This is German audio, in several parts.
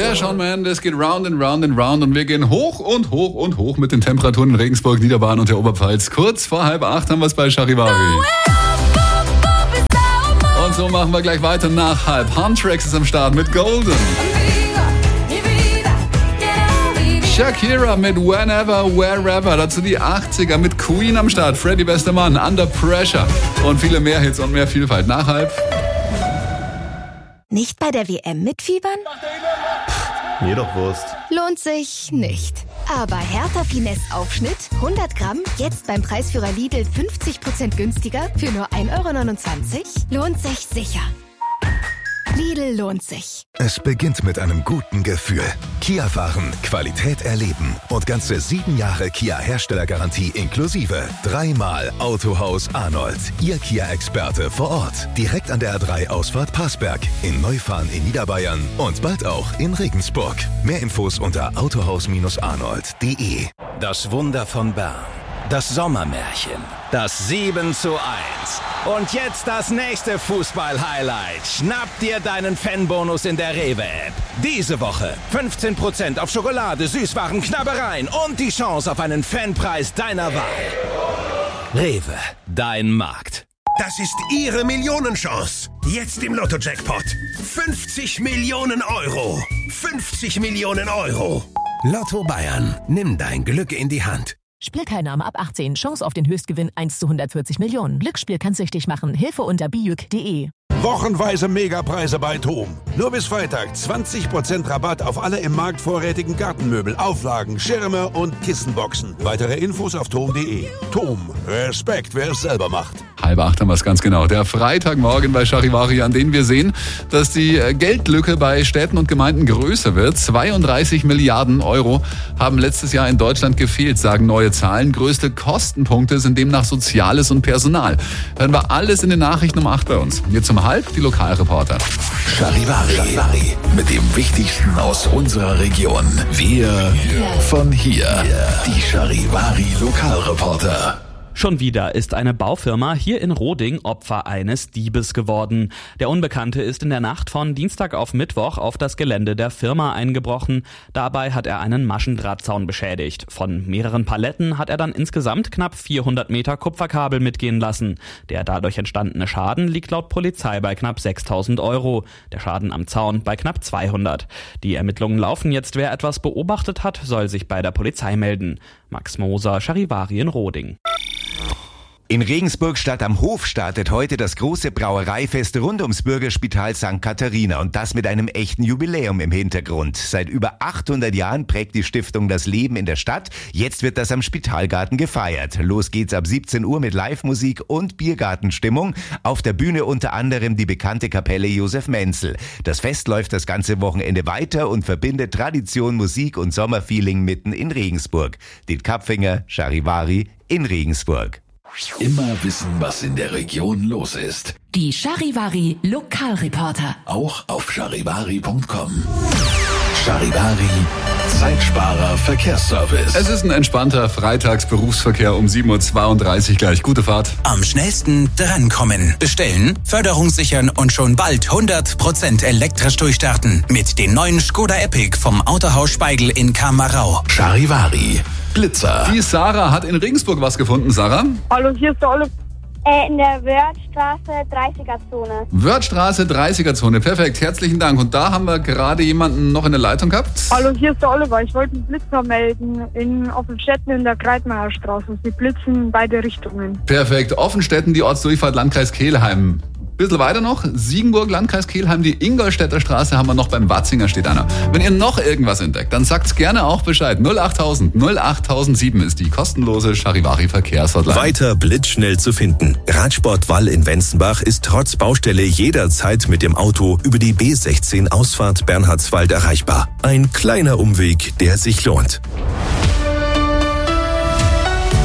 Der Shawn Mendes geht round and round and round und wir gehen hoch und hoch und hoch mit den Temperaturen in Regensburg, Niederbayern und der Oberpfalz. Kurz vor 7:30 haben wir es bei Charivari. Und so machen wir gleich weiter nach 7:30. Huntrax ist am Start mit Golden. Shakira mit Whenever, Wherever. Dazu die 80er mit Queen am Start. Freddy Westermann, Under Pressure. Und viele mehr Hits und mehr Vielfalt. Nach 7:30. Nicht bei der WM mitfiebern? Mir doch Wurst. Lohnt sich nicht. Aber Hertha Finesse Aufschnitt, 100 Gramm, jetzt beim Preisführer Lidl 50% günstiger für nur 1,29 €? Lohnt sich sicher. Lidl lohnt sich. Es beginnt mit einem guten Gefühl. Kia fahren, Qualität erleben und ganze 7 Jahre Kia-Herstellergarantie inklusive. 3-mal Autohaus Arnold. Ihr Kia-Experte vor Ort. Direkt an der A3-Ausfahrt Passberg. In Neufahren in Niederbayern und bald auch in Regensburg. Mehr Infos unter autohaus-arnold.de. Das Wunder von Bern. Das Sommermärchen. Das 7:1. Und jetzt das nächste Fußball-Highlight. Schnapp dir deinen Fanbonus in der Rewe-App. Diese Woche 15% auf Schokolade, Süßwaren, Knabbereien und die Chance auf einen Fanpreis deiner Wahl. Rewe, dein Markt. Das ist Ihre Millionenchance. Jetzt im Lotto-Jackpot. 50 Millionen Euro. 50 Millionen Euro. Lotto Bayern. Nimm dein Glück in die Hand. Spielteilnahme ab 18. Chance auf den Höchstgewinn 1:140 Millionen. Glücksspiel kann süchtig machen. Hilfe unter bijuk.de. Wochenweise Megapreise bei TOM. Nur bis Freitag 20% Rabatt auf alle im Markt vorrätigen Gartenmöbel, Auflagen, Schirme und Kissenboxen. Weitere Infos auf TOM.de. TOM. Respekt, wer es selber macht. 7:30 haben wir es ganz genau. Der Freitagmorgen bei Charivari, an dem wir sehen, dass die Geldlücke bei Städten und Gemeinden größer wird. 32 Milliarden Euro haben letztes Jahr in Deutschland gefehlt, sagen neue Zahlen. Größte Kostenpunkte sind demnach Soziales und Personal. Hören wir alles in den Nachrichten um 8 bei uns. Jetzt um 7:30 die Lokalreporter. Charivari. Mit dem Wichtigsten aus unserer Region. Wir von hier. Die Charivari Lokalreporter. Schon wieder ist eine Baufirma hier in Roding Opfer eines Diebes geworden. Der Unbekannte ist in der Nacht von Dienstag auf Mittwoch auf das Gelände der Firma eingebrochen. Dabei hat er einen Maschendrahtzaun beschädigt. Von mehreren Paletten hat er dann insgesamt knapp 400 Meter Kupferkabel mitgehen lassen. Der dadurch entstandene Schaden liegt laut Polizei bei knapp 6.000 €. Der Schaden am Zaun bei knapp 200. Die Ermittlungen laufen jetzt. Wer etwas beobachtet hat, soll sich bei der Polizei melden. Max Moser, Charivari in Roding. In Regensburg Stadt am Hof startet heute das große Brauereifest rund ums Bürgerspital St. Katharina und das mit einem echten Jubiläum im Hintergrund. Seit über 800 Jahren prägt die Stiftung das Leben in der Stadt. Jetzt wird das am Spitalgarten gefeiert. Los geht's ab 17 Uhr mit Live-Musik und Biergartenstimmung. Auf der Bühne unter anderem die bekannte Kapelle Josef Menzel. Das Fest läuft das ganze Wochenende weiter und verbindet Tradition, Musik und Sommerfeeling mitten in Regensburg. Dietl Kapfinger, Charivari in Regensburg. Immer wissen, was in der Region los ist. Die Charivari Lokalreporter. Auch auf charivari.com. Charivari, Zeitsparer Verkehrsservice. Es ist ein entspannter Freitagsberufsverkehr um 7:32 Uhr gleich. Gute Fahrt. Am schnellsten drankommen. Bestellen, Förderung sichern und schon bald 100% elektrisch durchstarten. Mit den neuen Skoda Epic vom Autohaus Speigl in Kamerau. Charivari. Blitzer. Die Sarah hat in Regensburg was gefunden. Sarah? Hallo, hier ist der Oliver. In der Wörthstraße 30er-Zone. Wörthstraße 30er-Zone. Perfekt, herzlichen Dank. Und da haben wir gerade jemanden noch in der Leitung gehabt. Hallo, hier ist der Oliver. Ich wollte einen Blitzer melden in Offenstetten in der Kreitmeierstraße. Sie blitzen in beide Richtungen. Perfekt. Offenstetten, die Ortsdurchfahrt Landkreis Kelheim. Bisschen weiter noch, Siegenburg, Landkreis Kelheim, die Ingolstädter Straße haben wir noch, beim Watzinger steht einer. Wenn ihr noch irgendwas entdeckt, dann sagt's gerne auch Bescheid. 08000 08007 ist die kostenlose Charivari Verkehrshotline. Weiter blitzschnell zu finden. Radsport Wall in Wenzenbach ist trotz Baustelle jederzeit mit dem Auto über die B16 Ausfahrt Bernhardswald erreichbar. Ein kleiner Umweg, der sich lohnt.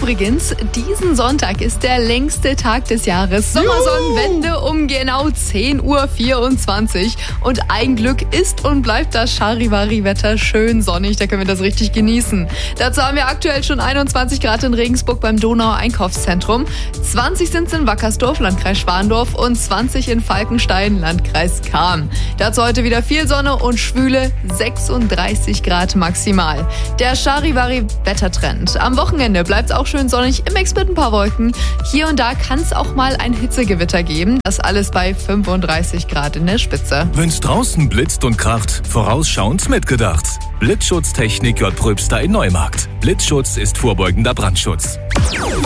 Übrigens, diesen Sonntag ist der längste Tag des Jahres. Sommersonnenwende um genau 10:24 Uhr. Und ein Glück ist und bleibt das Charivari-Wetter schön sonnig. Da können wir das richtig genießen. Dazu haben wir aktuell schon 21 Grad in Regensburg beim Donauer Einkaufszentrum. 20 sind es in Wackersdorf, Landkreis Schwandorf und 20 in Falkenstein, Landkreis Cham. Dazu heute wieder viel Sonne und schwüle 36 Grad maximal. Der Charivari-Wettertrend. Am Wochenende bleibt es auch schön sonnig, im Mix mit ein paar Wolken. Hier und da kann es auch mal ein Hitzegewitter geben. Das alles bei 35 Grad in der Spitze. Wenn's draußen blitzt und kracht, vorausschauend mitgedacht. Blitzschutztechnik J. Pröbster in Neumarkt. Blitzschutz ist vorbeugender Brandschutz.